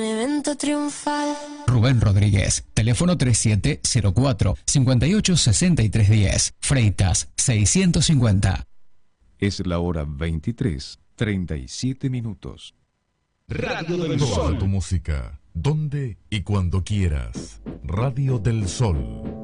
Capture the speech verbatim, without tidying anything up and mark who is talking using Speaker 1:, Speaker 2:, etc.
Speaker 1: Evento triunfal.
Speaker 2: Rubén Rodríguez, teléfono treinta y siete cero cuatro, cincuenta y ocho sesenta y tres diez, Freitas seiscientos cincuenta.
Speaker 3: Es la hora veintitrés, treinta y siete minutos.
Speaker 4: Radio del Sol. Toda tu música, donde y cuando quieras. Radio del Sol.